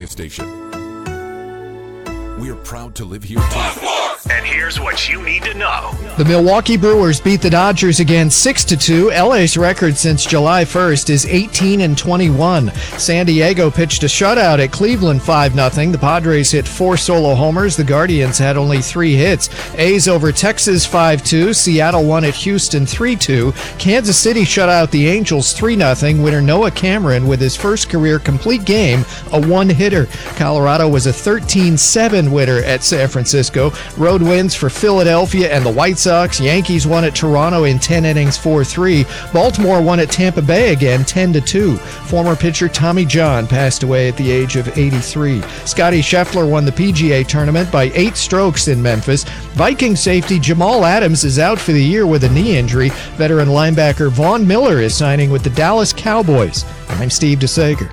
station. We are proud to live here too. And here's what you need to know. The Milwaukee Brewers beat the Dodgers again 6-2. LA's record since July 1st is 18-21. San Diego pitched a shutout at Cleveland 5-0. The Padres hit 4 solo homers. The Guardians had only 3 hits. A's over Texas 5-2. Seattle won at Houston 3-2. Kansas City shut out the Angels 3-0. Winner Noah Cameron with his first career complete game, a one-hitter. Colorado was a 13-7 winner at San Francisco. Road wins for Philadelphia and the White Sox. Yankees won at Toronto in 10 innings 4-3. Baltimore won at Tampa Bay again 10-2. Former pitcher Tommy John passed away at the age of 83. Scotty Scheffler won the PGA tournament by 8 strokes in Memphis. Viking safety Jamal Adams is out for the year with a knee injury. Veteran linebacker Vaughn Miller is signing with the Dallas Cowboys. I'm Steve DeSager.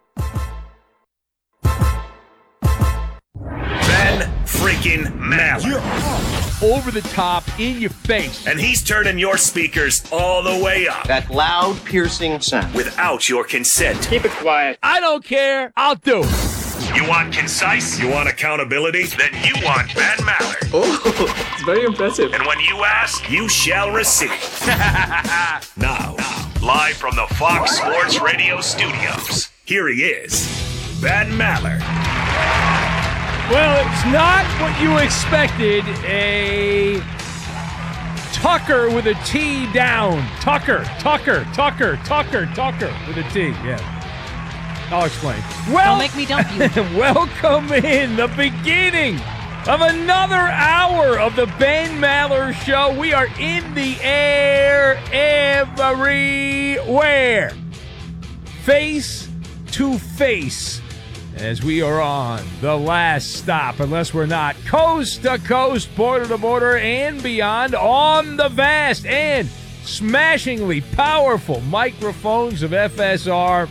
Freaking Maller. Over the top, in your face. And he's turning your speakers all the way up. That loud, piercing sound. Without your consent. Keep it quiet. I don't care. I'll do it. You want concise? You want accountability? Then you want Ben Maller. Oh, it's very impressive. And when you ask, you shall receive. Now, live from the Fox Sports Radio studios, here he is, Ben Maller. Well, it's not what you expected. A Tucker with a T down. Tucker with a T. Yeah. I'll explain. Well, don't make me dump you. Welcome in the beginning of another hour of the Ben Maller Show. We are in the air everywhere. Face to face. As we are on the last stop, unless we're not, coast to coast, border to border, and beyond, on the vast and smashingly powerful microphones of FSR,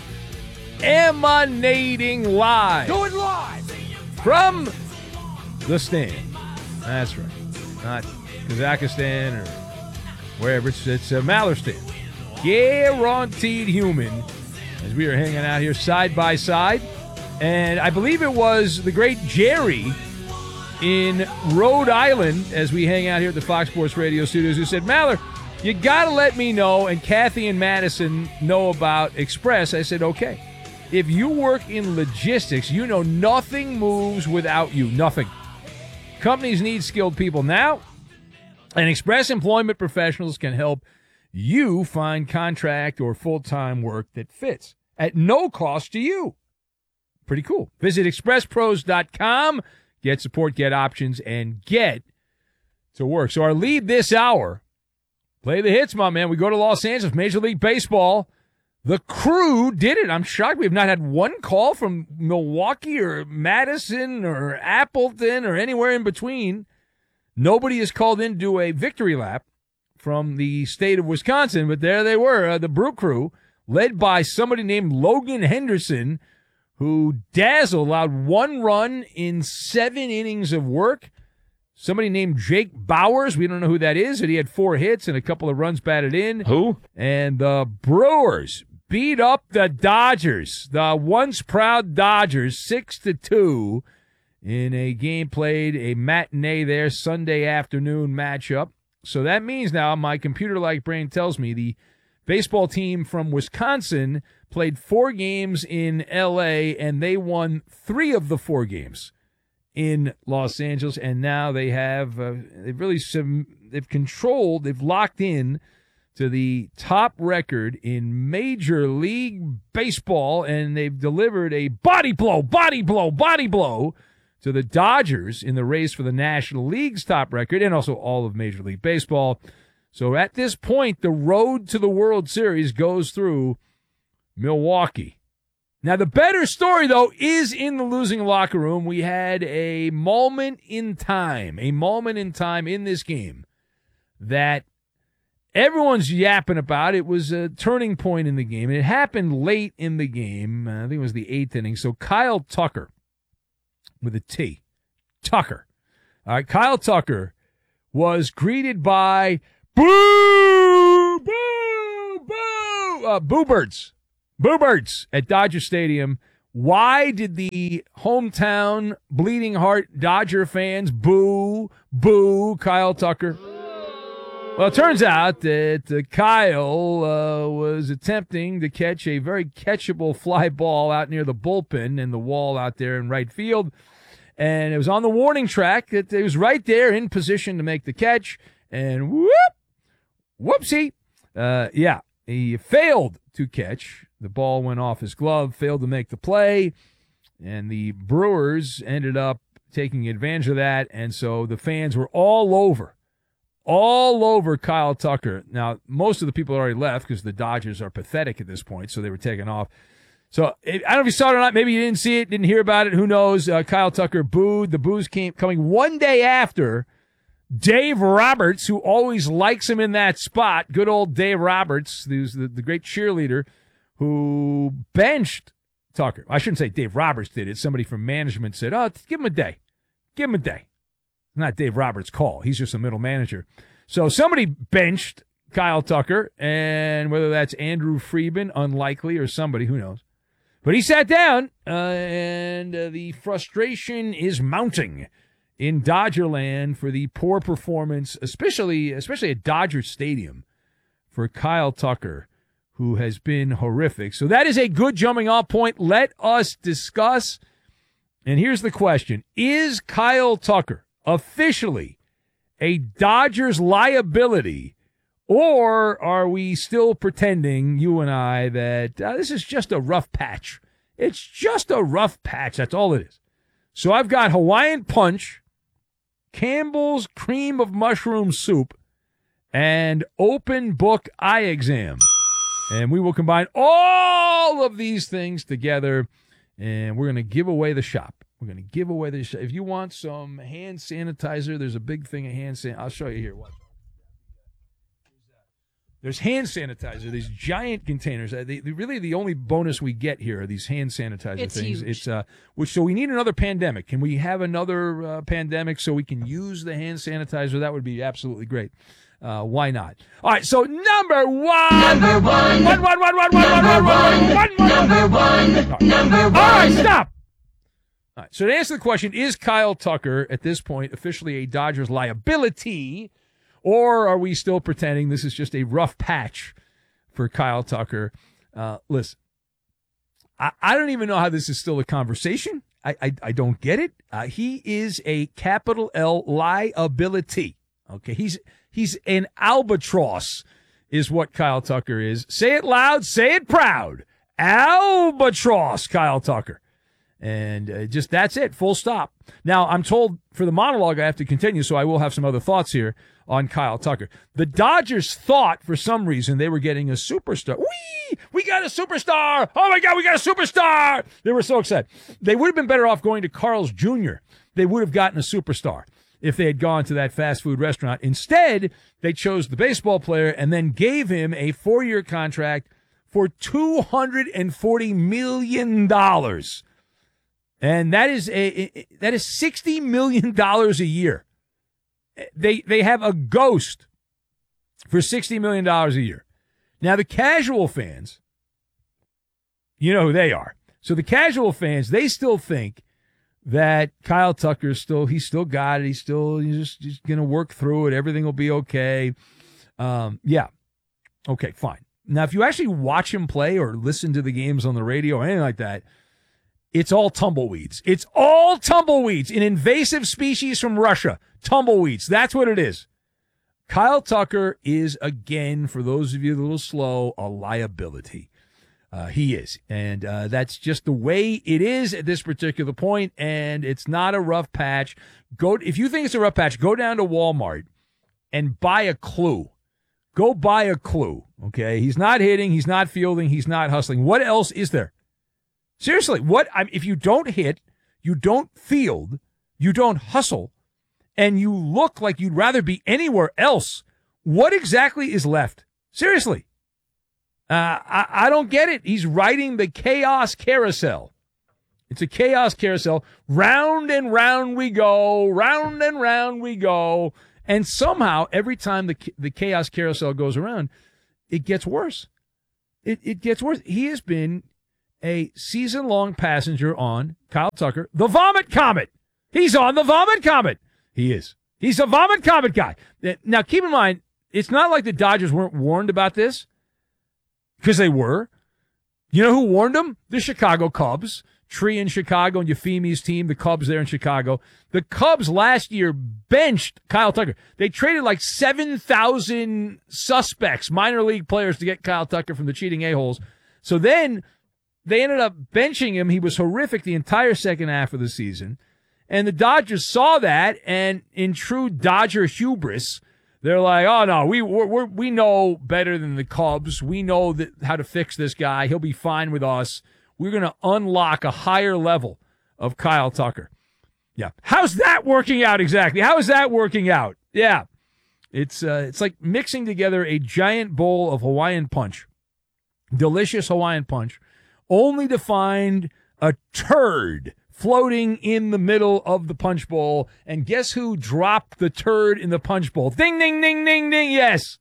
emanating live. Do it live! From the stand. That's right. Not Kazakhstan or wherever. It's a Maller stand. Guaranteed human. As we are hanging out here side by side. And I believe it was the great Jerry in Rhode Island, as we hang out here at the Fox Sports Radio studios, who said, Maller, you got to let me know, and Kathy and Madison know about Express. I said, okay. If you work in logistics, you know nothing moves without you. Nothing. Companies need skilled people now, and Express Employment Professionals can help you find contract or full-time work that fits at no cost to you. Pretty cool. Visit expresspros.com, get support, get options, and get to work. So our lead this hour, play the hits, my man. We go to Los Angeles, Major League Baseball. The Crew did it. I'm shocked we have not had one call from Milwaukee or Madison or Appleton or anywhere in between. Nobody has called in to do a victory lap from the state of Wisconsin, but there they were, the Brew Crew, led by somebody named Logan Henderson, who dazzled, allowed 1 run in 7 innings of work. Somebody named Jake Bowers, we don't know who that is, and he had 4 hits and a couple of runs batted in. Who? And the Brewers beat up the Dodgers, the once proud Dodgers, 6-2 in a game played, a matinee there, Sunday afternoon matchup. So that means now my computer-like brain tells me the baseball team from Wisconsin played 4 games in L.A., and they won 3 of the 4 games in Los Angeles. And now they have they've locked in to the top record in Major League Baseball, and they've delivered a body blow to the Dodgers in the race for the National League's top record and also all of Major League Baseball. So at this point, the road to the World Series goes through Milwaukee. Now, the better story, though, is in the losing locker room. We had a moment in time in this game that everyone's yapping about. It was a turning point in the game. It happened late in the game. I think it was the 8th inning. So Kyle Tucker, with a T, Tucker. All right, Kyle Tucker was greeted by boo, boo, boo, boo birds at Dodger Stadium Why did the hometown bleeding heart Dodger fans boo Kyle Tucker? Well, it turns out that Kyle was attempting to catch a very catchable fly ball out near the bullpen and the wall out there in right field. And it was on the warning track that it was right there in position to make the catch. And whoopsie. He failed to catch. The ball went off his glove, failed to make the play. And the Brewers ended up taking advantage of that. And so the fans were all over Kyle Tucker. Now, most of the people already left because the Dodgers are pathetic at this point, so they were taken off. So I don't know if you saw it or not. Maybe you didn't see it, didn't hear about it. Who knows? Kyle Tucker booed. The boos coming one day after Dave Roberts, who always likes him in that spot. Good old Dave Roberts, who's the great cheerleader, who benched Tucker. I shouldn't say Dave Roberts did it. Somebody from management said, give him a day. Give him a day. Not Dave Roberts' call. He's just a middle manager. So somebody benched Kyle Tucker, and whether that's Andrew Friedman, unlikely, or somebody, who knows. But he sat down, and the frustration is mounting in Dodgerland for the poor performance, especially at Dodger Stadium, for Kyle Tucker, who has been horrific. So that is a good jumping off point. Let us discuss. And here's the question. Is Kyle Tucker officially a Dodgers liability, or are we still pretending, you and I, that this is just a rough patch? It's just a rough patch. That's all it is. So I've got Hawaiian Punch, Campbell's Cream of Mushroom Soup, and Open Book Eye Exam. And we will combine all of these things together, and we're going to give away the shop. We're going to give away the shop. If you want some hand sanitizer, there's a big thing of hand sanitizer. I'll show you here. Watch. There's hand sanitizer, these giant containers. Really, the only bonus we get here are these hand sanitizer things. Huge. So we need another pandemic. Can we have another pandemic so we can use the hand sanitizer? That would be absolutely great. Why not? All right, so number one. Number one. All right, stop. All right, so to answer the question, is Kyle Tucker at this point officially a Dodgers liability, or are we still pretending this is just a rough patch for Kyle Tucker? Listen, I don't even know how this is still a conversation. I don't get it. He is a capital L liability. Okay, he's an albatross is what Kyle Tucker is. Say it loud, say it proud. Albatross, Kyle Tucker. And just that's it, full stop. Now, I'm told for the monologue I have to continue, so I will have some other thoughts here on Kyle Tucker. The Dodgers thought for some reason they were getting a superstar. We got a superstar. Oh, my God, we got a superstar. They were so excited. They would have been better off going to Carl's Jr. They would have gotten a superstar if they had gone to that fast food restaurant. Instead, they chose the baseball player and then gave him a 4-year contract for $240 million. And that is $60 million a year. They have a ghost for $60 million a year. Now, the casual fans, you know who they are. So the casual fans, they still think that Kyle Tucker he's still got it. He's just going to work through it. Everything will be okay. Yeah. Okay, fine. Now, if you actually watch him play or listen to the games on the radio or anything like that, it's all tumbleweeds. It's all tumbleweeds. An invasive species from Russia. Tumbleweeds. That's what it is. Kyle Tucker is, again, for those of you a little slow, a liability. He is. And that's just the way it is at this particular point, and it's not a rough patch. If you think it's a rough patch, go down to Walmart and buy a clue. Go buy a clue, okay? He's not hitting. He's not fielding. He's not hustling. What else is there? Seriously, if you don't hit, you don't field, you don't hustle, and you look like you'd rather be anywhere else, what exactly is left? Seriously. I don't get it. He's riding the chaos carousel. It's a chaos carousel. Round and round we go, round and round we go. And somehow, every time the chaos carousel goes around, it gets worse. It gets worse. He has been a season-long passenger on Kyle Tucker, the Vomit Comet. He's on the Vomit Comet. He is. He's a Vomit Comet guy. Now, keep in mind, it's not like the Dodgers weren't warned about this, because they were. You know who warned them? The Chicago Cubs. Tree in Chicago and Euphemie's team, the Cubs there in Chicago. The Cubs last year benched Kyle Tucker. They traded like 7,000 suspects, minor league players, to get Kyle Tucker from the cheating a-holes. So then they ended up benching him. He was horrific the entire second half of the season. And the Dodgers saw that, and in true Dodger hubris, they're like, oh, no, we know better than the Cubs. We know how to fix this guy. He'll be fine with us. We're going to unlock a higher level of Kyle Tucker. Yeah. How's that working out exactly? How is that working out? Yeah. It's like mixing together a giant bowl of Hawaiian punch, delicious Hawaiian punch, only to find a turd floating in the middle of the punch bowl. And guess who dropped the turd in the punch bowl? Ding, ding, ding, ding, ding. Yes.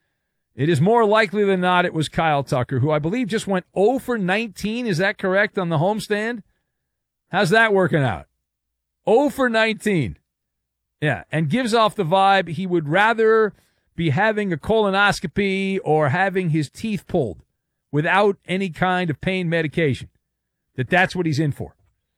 It is more likely than not it was Kyle Tucker, who I believe just went 0 for 19. Is that correct on the homestand? How's that working out? 0 for 19. Yeah, and gives off the vibe he would rather be having a colonoscopy or having his teeth pulled without any kind of pain medication. That's what he's in for.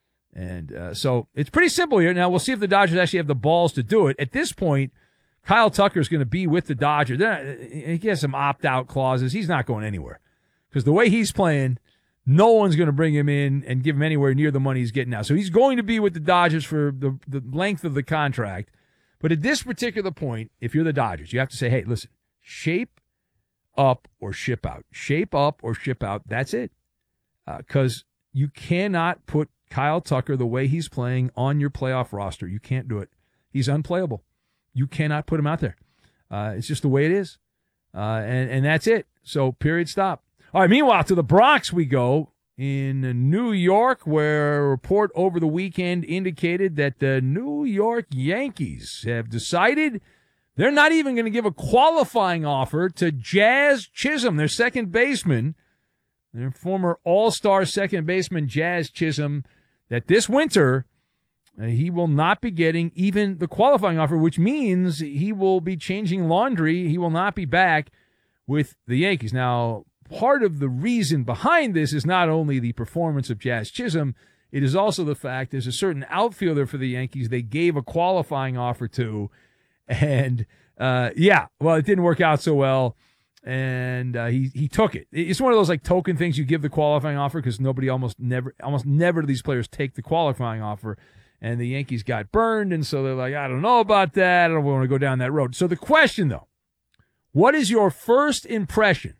And so it's pretty simple here. Now, we'll see if the Dodgers actually have the balls to do it. At this point, Kyle Tucker is going to be with the Dodgers. He has some opt-out clauses. He's not going anywhere because the way he's playing, no one's going to bring him in and give him anywhere near the money he's getting now. So he's going to be with the Dodgers for the length of the contract. But at this particular point, if you're the Dodgers, you have to say, hey, listen, shape up or ship out. Shape up or ship out. That's it. Because you cannot put Kyle Tucker the way he's playing on your playoff roster. You can't do it. He's unplayable. You cannot put him out there. It's just the way it is. And that's it. So, period, stop. All right, meanwhile, to the Bronx we go in New York, where a report over the weekend indicated that the New York Yankees have decided they're not even going to give a qualifying offer to Jazz Chisholm, their second baseman, their former all-star second baseman, Jazz Chisholm, that this winter he will not be getting even the qualifying offer, which means he will be changing laundry. He will not be back with the Yankees. Now, part of the reason behind this is not only the performance of Jazz Chisholm, it is also the fact there's a certain outfielder for the Yankees they gave a qualifying offer to. And, it didn't work out so well. And he took it. It's one of those like token things you give the qualifying offer because almost never do these players take the qualifying offer. And the Yankees got burned, and so they're like, I don't know about that. I don't want to go down that road. So the question, though, what is your first impression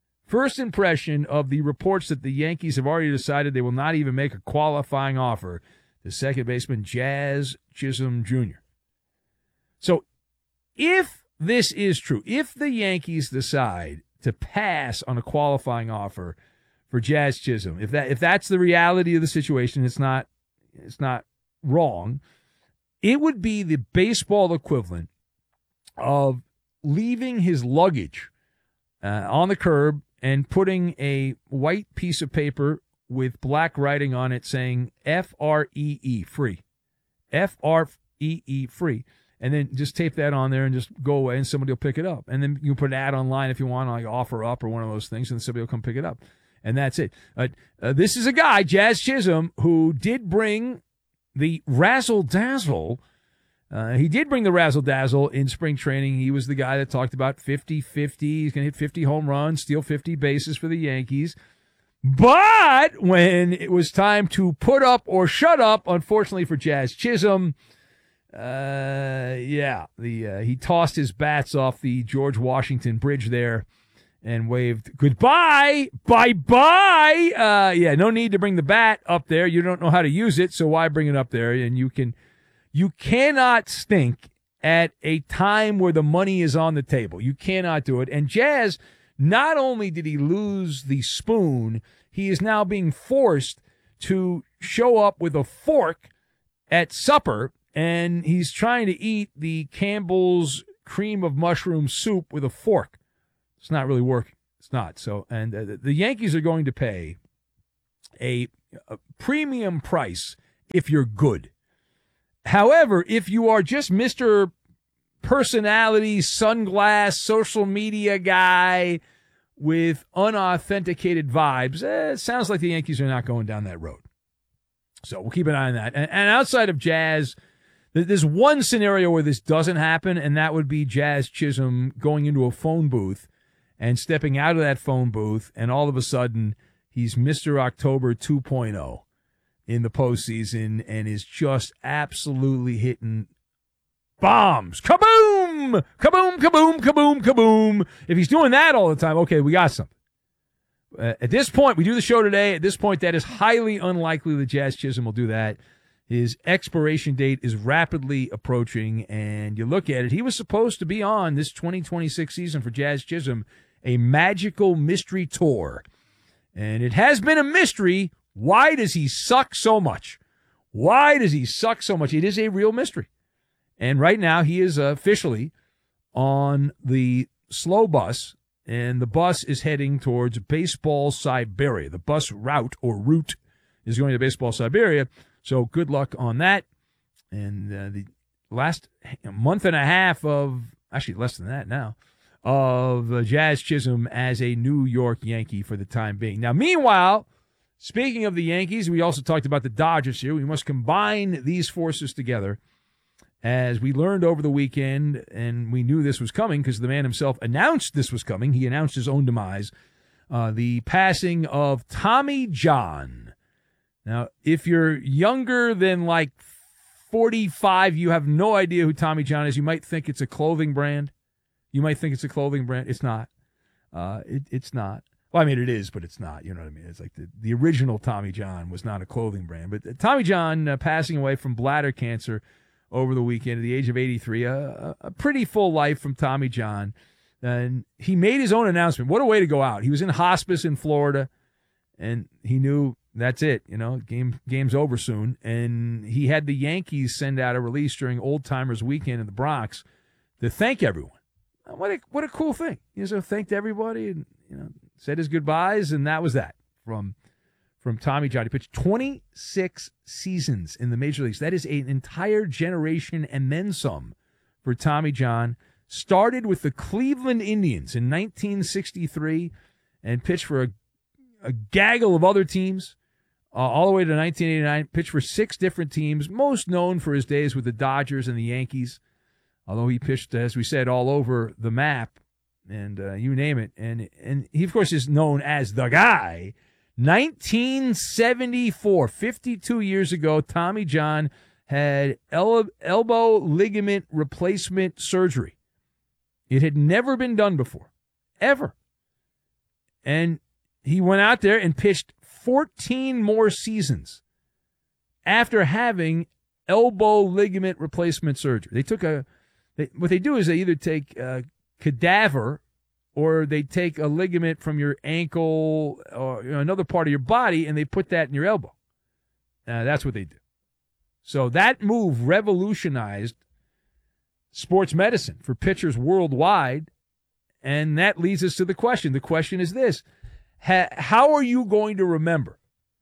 of the reports that the Yankees have already decided they will not even make a qualifying offer to second baseman Jazz Chisholm Jr.? So if this is true, if the Yankees decide to pass on a qualifying offer for Jazz Chisholm, if that's the reality of the situation, it's not wrong, it would be the baseball equivalent of leaving his luggage on the curb and putting a white piece of paper with black writing on it saying F-R-E-E, free. F-R-E-E, free. And then just tape that on there and just go away and somebody will pick it up. And then you can put an ad online if you want, like offer up or one of those things, and somebody will come pick it up. And that's it. This is a guy, Jazz Chisholm, who did bring the razzle-dazzle. He did bring the razzle-dazzle in spring training. He was the guy that talked about 50-50. He's going to hit 50 home runs, steal 50 bases for the Yankees. But when it was time to put up or shut up, unfortunately for Jazz Chisholm, he tossed his bats off the George Washington Bridge there and waved goodbye, bye-bye. No need to bring the bat up there. You don't know how to use it, so why bring it up there? And you cannot stink at a time where the money is on the table. You cannot do it. And Jazz, not only did he lose the spoon, he is now being forced to show up with a fork at supper, and he's trying to eat the Campbell's cream of mushroom soup with a fork. It's not really working. It's not. So, and the Yankees are going to pay a premium price if you're good. However, if you are just Mr. Personality, sunglass, social media guy with unauthenticated vibes, it sounds like the Yankees are not going down that road. So we'll keep an eye on that. And outside of Jazz, there's one scenario where this doesn't happen, and that would be Jazz Chisholm going into a phone booth and stepping out of that phone booth, and all of a sudden he's Mr. October 2.0 in the postseason and is just absolutely hitting bombs. Kaboom! Kaboom, kaboom, kaboom, kaboom. If he's doing that all the time, okay, we got something. At this point, we do the show today. At this point, that is highly unlikely that Jazz Chisholm will do that. His expiration date is rapidly approaching, and you look at it, he was supposed to be on this 2026 season for Jazz Chisholm, a magical mystery tour. And it has been a mystery. Why does he suck so much? Why does he suck so much? It is a real mystery. And right now, he is officially on the slow bus, and the bus is heading towards Baseball Siberia. The bus route is going to Baseball Siberia. So good luck on that. And the last month and a half actually less than that now, of Jazz Chisholm as a New York Yankee for the time being. Now, meanwhile, speaking of the Yankees, we also talked about the Dodgers here. We must combine these forces together. As we learned over the weekend, and we knew this was coming because the man himself announced this was coming. He announced his own demise. The passing of Tommy John. Now, if you're younger than like 45, you have no idea who Tommy John is. You might think it's a clothing brand. It's not. It's not. Well, I mean, it is, but it's not. You know what I mean? It's like the original Tommy John was not a clothing brand. But Tommy John passing away from bladder cancer over the weekend at the age of 83. A pretty full life from Tommy John. And he made his own announcement. What a way to go out. He was in hospice in Florida, and he knew that's it. You know, game's over soon. And he had the Yankees send out a release during Old Timers Weekend in the Bronx to thank everyone. What a cool thing. He just thanked everybody and, said his goodbyes, and that was that from Tommy John. He pitched 26 seasons in the major leagues. That is an entire generation and then some for Tommy John. Started with the Cleveland Indians in 1963 and pitched for a gaggle of other teams all the way to 1989. Pitched for 6 different teams, most known for his days with the Dodgers and the Yankees, although he pitched, as we said, all over the map and you name it. And he, of course, is known as the guy. 1974, 52 years ago, Tommy John had elbow ligament replacement surgery. It had never been done before, ever. And he went out there and pitched 14 more seasons after having elbow ligament replacement surgery. What they do is they either take a cadaver or they take a ligament from your ankle or another part of your body, and they put that in your elbow. That's what they do. So that move revolutionized sports medicine for pitchers worldwide, and that leads us to the question. The question is this: how are you going to remember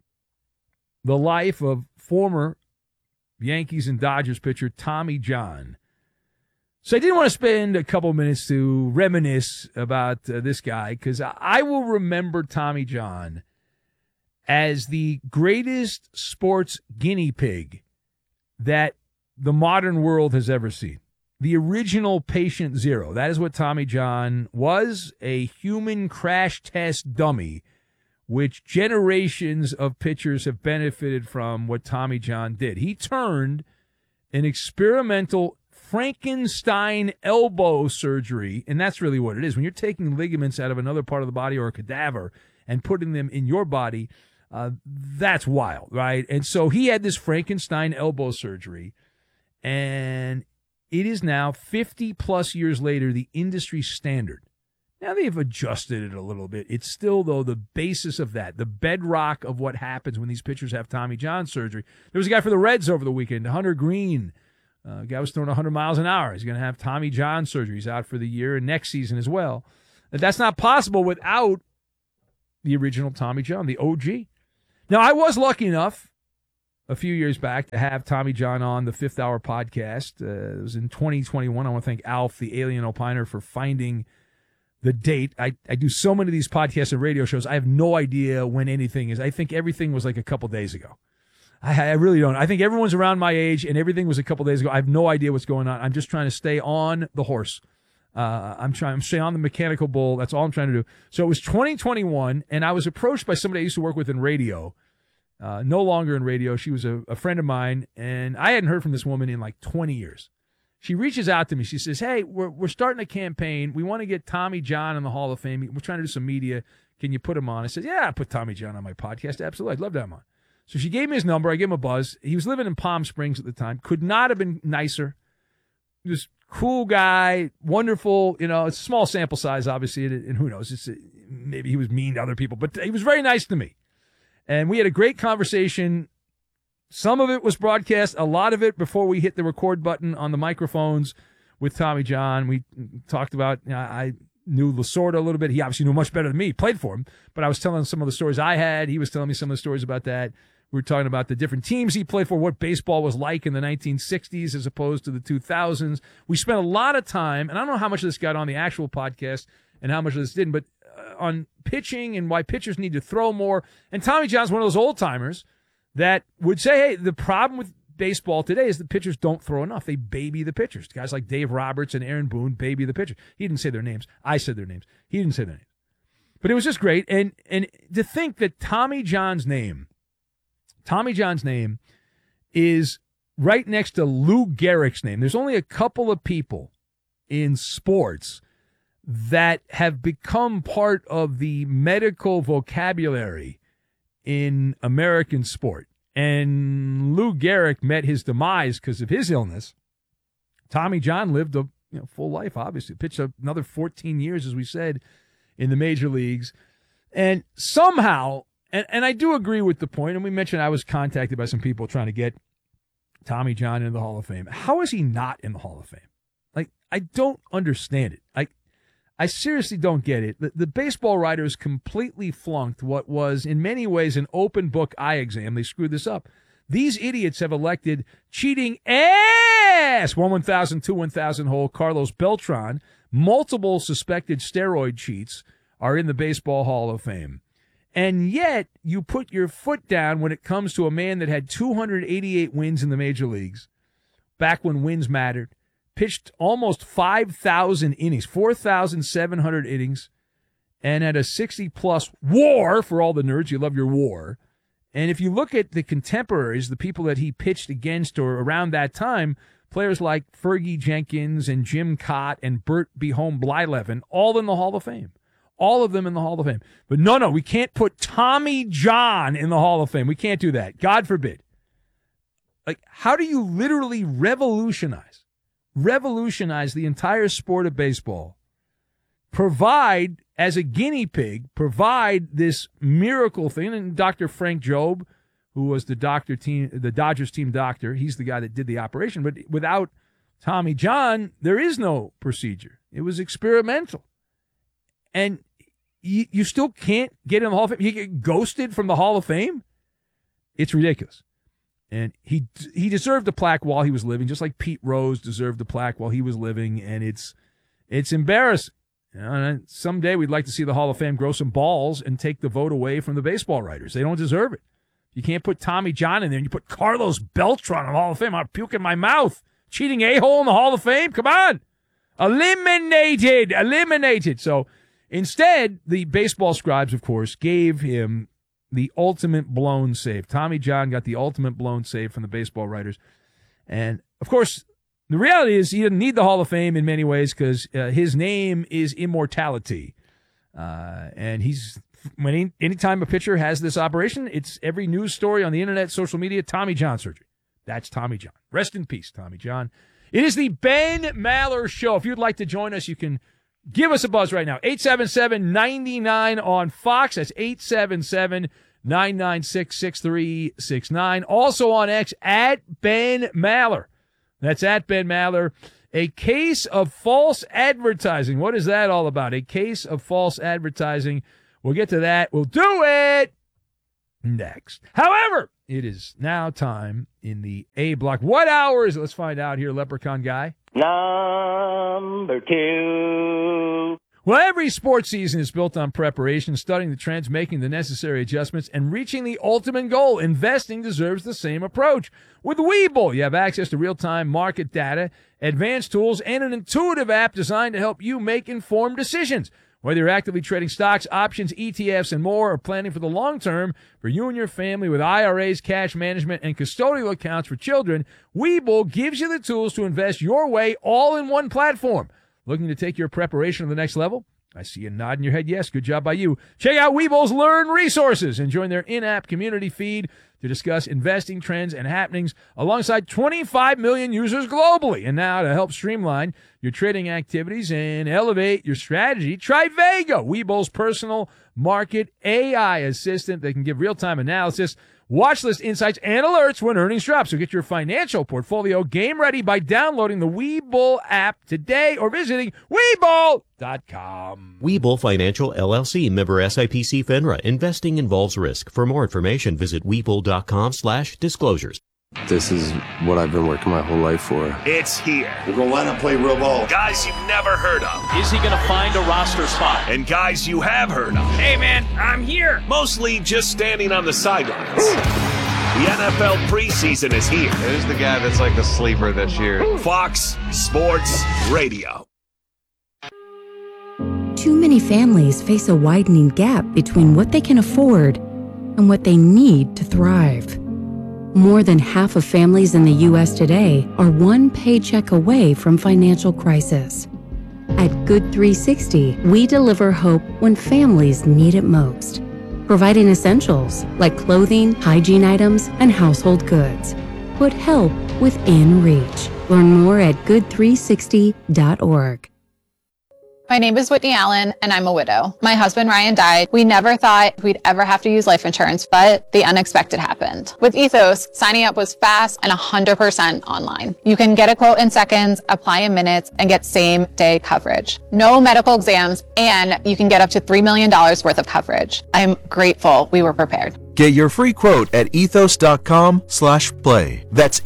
the life of former Yankees and Dodgers pitcher Tommy John? So I did want to spend a couple minutes to reminisce about this guy, because I will remember Tommy John as the greatest sports guinea pig that the modern world has ever seen. The original patient zero. That is what Tommy John was, a human crash test dummy, which generations of pitchers have benefited from what Tommy John did. He turned an experimental Frankenstein elbow surgery, and that's really what it is. When you're taking ligaments out of another part of the body or a cadaver and putting them in your body, that's wild, right? And so he had this Frankenstein elbow surgery, and it is now 50-plus years later the industry standard. Now they've adjusted it a little bit. It's still, though, the basis of that, the bedrock of what happens when these pitchers have Tommy John surgery. There was a guy for the Reds over the weekend, Hunter Green. Guy was throwing 100 miles an hour. He's going to have Tommy John surgery. He's out for the year and next season as well. That's not possible without the original Tommy John, the OG. Now, I was lucky enough a few years back to have Tommy John on the Fifth Hour podcast. It was in 2021. I want to thank Alf, the Alien Opiner, for finding the date. I do so many of these podcasts and radio shows. I have no idea when anything is. I think everything was like a couple days ago. I really don't. I think everyone's around my age, and everything was a couple days ago. I have no idea what's going on. I'm just trying to stay on the horse. I'm trying to stay on the mechanical bull. That's all I'm trying to do. So it was 2021, and I was approached by somebody I used to work with in radio. No longer in radio. She was a friend of mine, and I hadn't heard from this woman in like 20 years. She reaches out to me. She says, hey, we're starting a campaign. We want to get Tommy John in the Hall of Fame. We're trying to do some media. Can you put him on? I said, yeah, I'll put Tommy John on my podcast. Absolutely. I'd love to have him on. So she gave me his number. I gave him a buzz. He was living in Palm Springs at the time. Could not have been nicer. Just cool guy, wonderful. You know, it's a small sample size, obviously, and who knows? Maybe he was mean to other people, but he was very nice to me. And we had a great conversation. Some of it was broadcast, a lot of it before we hit the record button on the microphones with Tommy John. We talked about, I knew Lasorda a little bit. He obviously knew much better than me, played for him, but I was telling some of the stories I had. He was telling me some of the stories about that. We were talking about the different teams he played for, what baseball was like in the 1960s as opposed to the 2000s. We spent a lot of time, and I don't know how much of this got on the actual podcast and how much of this didn't, but on pitching and why pitchers need to throw more. And Tommy John's one of those old-timers that would say, hey, the problem with baseball today is the pitchers don't throw enough. They baby the pitchers. Guys like Dave Roberts and Aaron Boone baby the pitchers. He didn't say their names. I said their names. He didn't say their names. But it was just great. And to think that Tommy John's name is right next to Lou Gehrig's name. There's only a couple of people in sports that have become part of the medical vocabulary in American sport. And Lou Gehrig met his demise because of his illness. Tommy John lived a full life, obviously. Pitched another 14 years, as we said, in the major leagues. And somehow, and I do agree with the point, and we mentioned I was contacted by some people trying to get Tommy John into the Hall of Fame. How is he not in the Hall of Fame? Like, I don't understand it. I seriously don't get it. The baseball writers completely flunked what was, in many ways, an open book eye exam. They screwed this up. These idiots have elected cheating ass 1/1000, 2/1000 hole Carlos Beltran. Multiple suspected steroid cheats are in the Baseball Hall of Fame. And yet, you put your foot down when it comes to a man that had 288 wins in the major leagues, back when wins mattered, pitched almost 5,000 innings, 4,700 innings, and had a 60-plus WAR, for all the nerds, you love your WAR. And if you look at the contemporaries, the people that he pitched against or around that time, players like Fergie Jenkins and Jim Cott and Bert Behome Blyleven, all in the Hall of Fame. All of them in the Hall of Fame. But no, we can't put Tommy John in the Hall of Fame. We can't do that. God forbid. Like, how do you literally revolutionize the entire sport of baseball, provide, as a guinea pig, provide this miracle thing? And Dr. Frank Jobe, who was the Dodgers team doctor, he's the guy that did the operation. But without Tommy John, there is no procedure. It was experimental. And you still can't get in the Hall of Fame. You get ghosted from the Hall of Fame. It's ridiculous. And he deserved a plaque while he was living, just like Pete Rose deserved a plaque while he was living. And it's embarrassing. And someday we'd like to see the Hall of Fame grow some balls and take the vote away from the baseball writers. They don't deserve it. You can't put Tommy John in there and you put Carlos Beltran in the Hall of Fame. I'll puke in my mouth. Cheating a-hole in the Hall of Fame? Come on. Eliminated. So instead, the baseball scribes, of course, gave him the ultimate blown save. Tommy John got the ultimate blown save from the baseball writers. And, of course, the reality is he didn't need the Hall of Fame in many ways because his name is immortality. And anytime a pitcher has this operation, it's every news story on the internet, social media, Tommy John surgery. That's Tommy John. Rest in peace, Tommy John. It is the Ben Maller Show. If you'd like to join us, you can give us a buzz right now. 877-99 on Fox. That's 877-996-6369. Also on X, at Ben Maller. That's at Ben Maller. A case of false advertising. What is that all about? A case of false advertising. We'll get to that. We'll do it next. However, it is now time in the A block. What hour is it? Let's find out here, Leprechaun Guy. Number 2. Well, every sports season is built on preparation, studying the trends, making the necessary adjustments, and reaching the ultimate goal. Investing deserves the same approach. With Webull, you have access to real-time market data, advanced tools, and an intuitive app designed to help you make informed decisions. Whether you're actively trading stocks, options, ETFs, and more, or planning for the long term for you and your family with IRAs, cash management, and custodial accounts for children, Webull gives you the tools to invest your way all in one platform. Looking to take your preparation to the next level? I see you nodding your head yes. Good job by you. Check out Webull's Learn Resources and join their in-app community feed to discuss investing trends and happenings alongside 25 million users globally. And now to help streamline your trading activities and elevate your strategy, try Vega, Webull's personal market AI assistant that can give real-time analysis, watch list insights, and alerts when earnings drop. So get your financial portfolio game ready by downloading the Webull app today or visiting Webull.com. Webull Financial LLC, member SIPC FINRA. Investing involves risk. For more information, visit Webull.com/disclosures. This is what I've been working my whole life for. It's here. We're going to line up, play real ball. Guys you've never heard of. Is he going to find a roster spot? And guys you have heard of. Hey, man, I'm here. Mostly just standing on the sidelines. The NFL preseason is here. Who's the guy that's like the sleeper this year? Fox Sports Radio. Too many families face a widening gap between what they can afford and what they need to thrive. More than half of families in the U.S. today are one paycheck away from financial crisis. At Good 360, we deliver hope when families need it most, providing essentials like clothing, hygiene items, and household goods. Put help within reach. Learn more at good360.org. My name is Whitney Allen, and I'm a widow. My husband, Ryan, died. We never thought we'd ever have to use life insurance, but the unexpected happened. With Ethos, signing up was fast and 100% online. You can get a quote in seconds, apply in minutes, and get same-day coverage. No medical exams, and you can get up to $3 million worth of coverage. I'm grateful we were prepared. Get your free quote at ethos.com/play. That's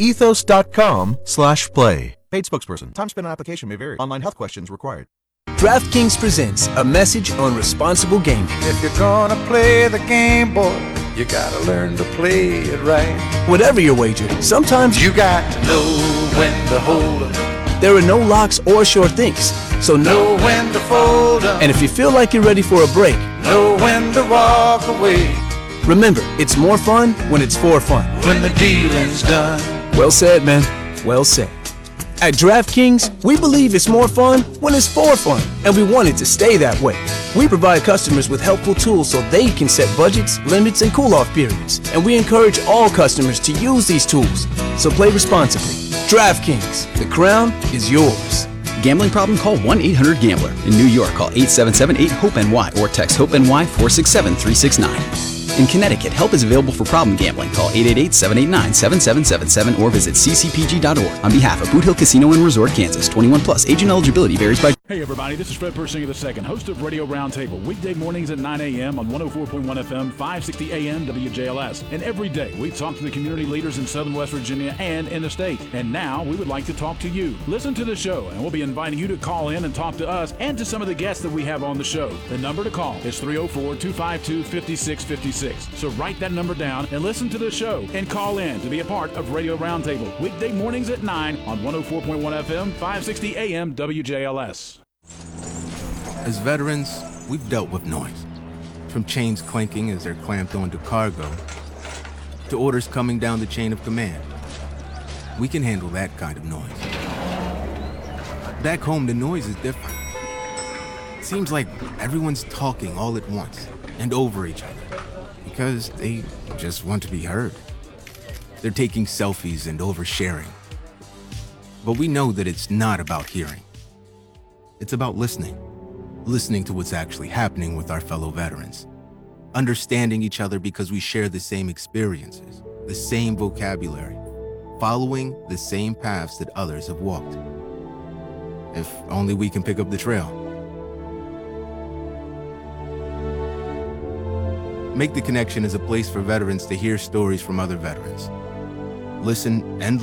ethos.com/play. Paid spokesperson. Time spent on application may vary. Online health questions required. DraftKings presents a message on responsible gaming. If you're gonna play the game, boy, you gotta learn to play it right. Whatever your wager, sometimes you got to know when to hold 'em. There are no locks or sure things, so know when to fold 'em. And if you feel like you're ready for a break, know when to walk away. Remember, it's more fun when it's for fun. When the dealing's done. Well said, man. Well said. At DraftKings, we believe it's more fun when it's for fun, and we want it to stay that way. We provide customers with helpful tools so they can set budgets, limits, and cool-off periods, and we encourage all customers to use these tools. So play responsibly. DraftKings, the crown is yours. Gambling problem? Call 1-800-GAMBLER. In New York, call 877-8-HOPE-NY or text HOPE-NY 467-369. In Connecticut, help is available for problem gambling. Call 888-789-7777 or visit ccpg.org. On behalf of Boot Hill Casino and Resort, Kansas, 21 plus. Age and eligibility varies by... Hey everybody, this is Fred Persinger II, host of Radio Roundtable, weekday mornings at 9 a.m. on 104.1 FM, 560 AM WJLS. And every day we talk to the community leaders in Southern West Virginia and in the state. And now we would like to talk to you. Listen to the show, and we'll be inviting you to call in and talk to us and to some of the guests that we have on the show. The number to call is 304-252-5656. So write that number down and listen to the show and call in to be a part of Radio Roundtable, weekday mornings at 9 on 104.1 FM, 560 AM WJLS. As veterans, we've dealt with noise. From chains clanking as they're clamped onto cargo, to orders coming down the chain of command. We can handle that kind of noise. Back home, the noise is different. It seems like everyone's talking all at once and over each other because they just want to be heard. They're taking selfies and oversharing. But we know that it's not about hearing. It's about listening. Listening to what's actually happening with our fellow veterans. Understanding each other because we share the same experiences, the same vocabulary, following the same paths that others have walked. If only we can pick up the trail. Make the Connection is a place for veterans to hear stories from other veterans. Listen and